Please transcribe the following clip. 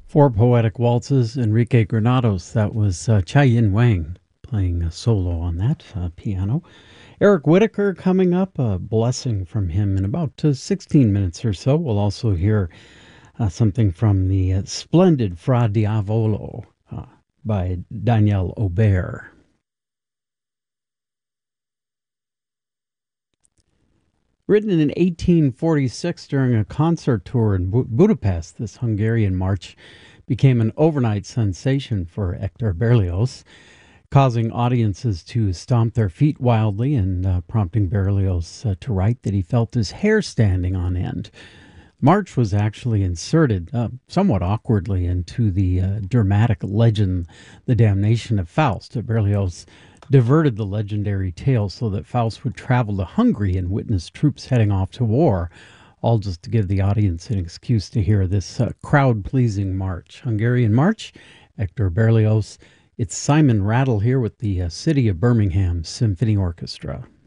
Four poetic waltzes, Enrique Granados. That was Chai Yin Wang playing a solo on that piano. Eric Whitaker coming up, a blessing from him in about 16 minutes or so. We'll also hear something from the splendid Fra Diavolo by Daniel Aubert. Written in 1846 during a concert tour in Budapest, this Hungarian march became an overnight sensation for Hector Berlioz, causing audiences to stomp their feet wildly and prompting Berlioz to write that he felt his hair standing on end. March was actually inserted somewhat awkwardly into the dramatic legend, The Damnation of Faust. Berlioz diverted the legendary tale so that Faust would travel to Hungary and witness troops heading off to war, all just to give the audience an excuse to hear this crowd-pleasing march. Hungarian March, Hector Berlioz. It's Simon Rattle here with the City of Birmingham Symphony Orchestra.